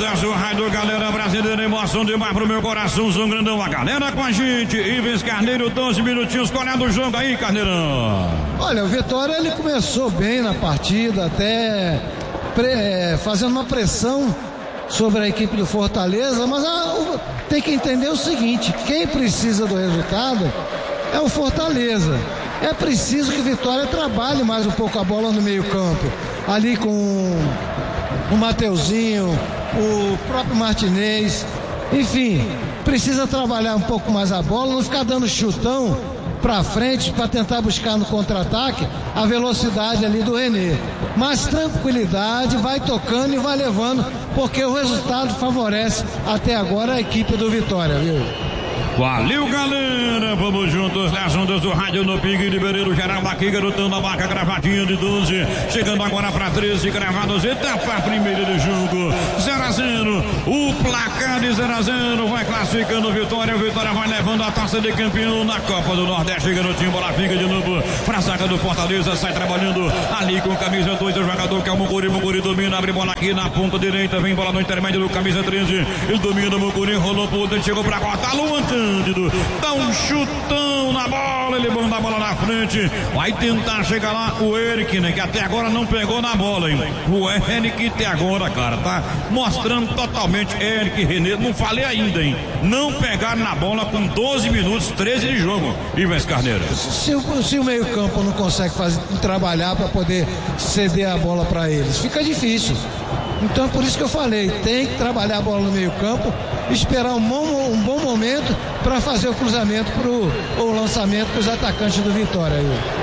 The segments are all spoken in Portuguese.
ondas do rádio, galera brasileira, emoção demais pro meu coração, São Grandão, a galera com a gente, Ives Carneiro, 12 minutinhos, qual é do jogo aí, Carneirão? Olha, o Vitória, ele começou bem na partida, até fazendo uma pressão sobre a equipe do Fortaleza, mas tem que entender o seguinte, quem precisa do resultado é o Fortaleza. É preciso que o Vitória trabalhe mais um pouco a bola no meio campo, ali com o Mateuzinho, o próprio Martinez, enfim, precisa trabalhar um pouco mais a bola, não ficar dando chutão para frente para tentar buscar no contra-ataque a velocidade ali do René. Mas tranquilidade, vai tocando e vai levando, porque o resultado favorece até agora a equipe do Vitória, viu? Valeu, galera, vamos juntos nas ondas do rádio no Pique Ribeiro Geral, aqui garotando a marca, gravadinha de 12, chegando agora para 13 gravados, etapa primeira do jogo, 0-0, o placar de 0-0, vai classificando o Vitória vai levando a taça de campeão na Copa do Nordeste, garotinho, bola fica de novo pra saca do Fortaleza, sai trabalhando ali com camisa 2, o jogador que é o Mucuri domina, abre bola aqui na ponta direita, vem bola no intermédio do camisa 13, ele domina o Mucuri, rolou por dentro, chegou pra cortar, Luan Cândido, dá um chutão na bola, ele manda a bola na frente, vai tentar chegar lá o Eric, né, que até agora não pegou na bola, hein, o Eric até agora, cara, tá mostrando totalmente, Eric, René, não falei ainda, hein, não pegaram na bola com 12 minutos, 13 de jogo, Ives Carneiro. Se o meio campo não consegue trabalhar para poder ceder a bola para eles, fica difícil. Então é por isso que eu falei, tem que trabalhar a bola no meio campo, esperar um bom momento para fazer o cruzamento ou lançamento para os atacantes do Vitória.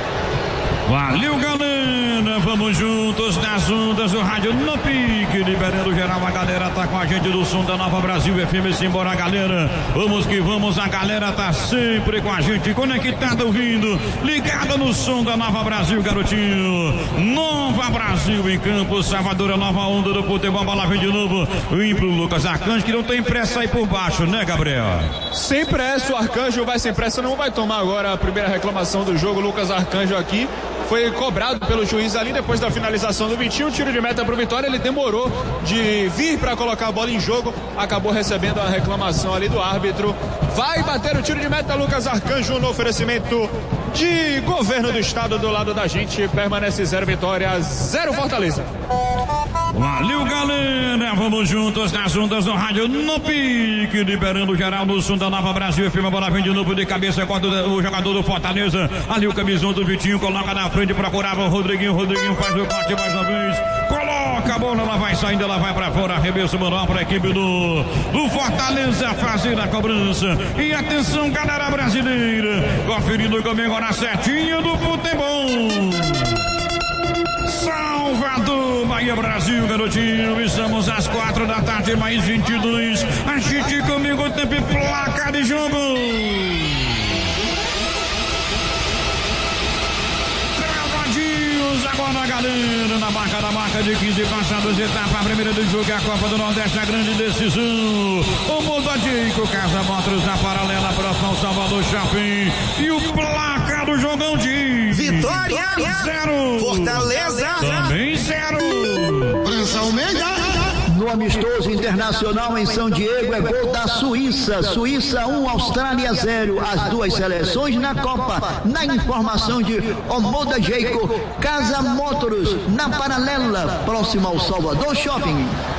Valeu, galera, vamos juntos nas ondas do rádio no Pique, liberando geral, a galera tá com a gente do som da Nova Brasil FM, simbora, galera, vamos que vamos, a galera tá sempre com a gente, conectada, ouvindo, ligada no som da Nova Brasil, garotinho, Nova Brasil em campo, Salvador, a nova onda do futebol, bola vem de novo, vem pro Lucas Arcanjo, que não tem pressa aí por baixo, né, Gabriel? Sem pressa, o Arcanjo vai sem pressa, não vai tomar agora a primeira reclamação do jogo, Lucas Arcanjo aqui, foi cobrado pelo juiz ali depois da finalização do Vitinho, tiro de meta pro Vitória, ele demorou de vir para colocar a bola em jogo, acabou recebendo a reclamação ali do árbitro, vai bater o tiro de meta Lucas Arcanjo no oferecimento de governo do estado do lado da gente, permanece 0 Vitória, 0 Fortaleza. Valeu, galera, vamos juntos nas ondas do rádio no Pique, liberando geral no som da Nova Brasil, firma, bola vem de novo de cabeça, corta o jogador do Fortaleza, ali o camisão do Vitinho, coloca na frente, procurava o Rodriguinho faz o corte mais uma vez, coloca a bola, ela vai saindo, ela vai pra fora, arremesso manual pra equipe do Fortaleza fazer a cobrança, e atenção, galera brasileira, conferindo comigo agora certinho do futebol. Salvador, Bahia, Brasil, garotinho, estamos às 4 da tarde, mais 22, agite comigo, tempo e placa de jogo. Travadinhos agora, galera, na marca de 15 passados, etapa primeira do jogo, a Copa do Nordeste, a grande decisão, o Modadico, Casa Motors na paralela, próximo ao Salvador Shopping, e o placa do jogão de Vitória 0, Fortaleza também 0. França Almeida. No amistoso internacional em São Diego é gol da Suíça, 1, Austrália 0, as duas seleções na Copa, na informação de Omoda Jeico, Casa Motors, na paralela, próximo ao Salvador Shopping.